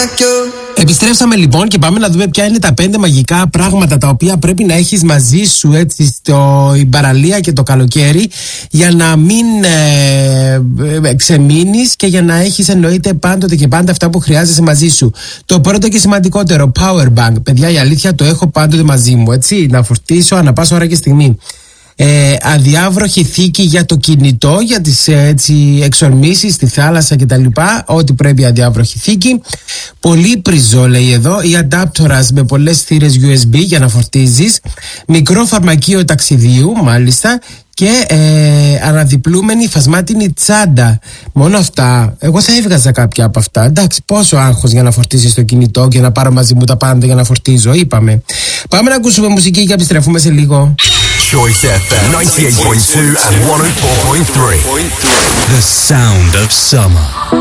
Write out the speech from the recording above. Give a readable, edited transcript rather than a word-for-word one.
like you. Επιστρέψαμε λοιπόν και πάμε να δούμε ποια είναι τα 5 μαγικά πράγματα τα οποία πρέπει να έχεις μαζί σου έτσι στην παραλία και το καλοκαίρι για να μην ξεμείνεις και για να έχεις εννοείται πάντοτε και πάντα αυτά που χρειάζεσαι μαζί σου. Το πρώτο και σημαντικότερο, power bank. Παιδιά, η αλήθεια το έχω πάντοτε μαζί μου, έτσι, να φορτίσω ανά πάσα ώρα και στιγμή. Αδιάβροχη θήκη για το κινητό, για τις εξορμήσεις στη θάλασσα κτλ. Ό,τι πρέπει αδιάβροχη θήκη. Πολύ πριζό λέει εδώ. Ή αντάπτορας με πολλές θύρες USB για να φορτίζεις. Μικρό φαρμακείο ταξιδίου μάλιστα. Και αναδιπλούμενη φασμάτινη τσάντα. Μόνο αυτά. Εγώ θα έβγαζα κάποια από αυτά. Εντάξει, πόσο άγχος για να φορτίσεις το κινητό και να πάρω μαζί μου τα πάντα για να φορτίζω, είπαμε. Πάμε να ακούσουμε μουσική και επιστρέφουμε σε λίγο. Choice FM 98.2 and 104.3. The sound of summer.